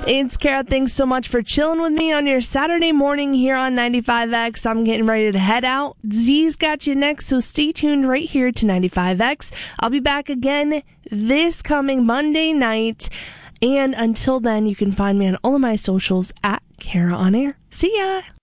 It's Kara. Thanks so much for chilling with me on your Saturday morning here on 95X. I'm getting ready to head out. Z's got you next, so stay tuned right here to 95X. I'll be back again this coming Monday night. And until then, you can find me on all of my socials at Kara On Air. See ya!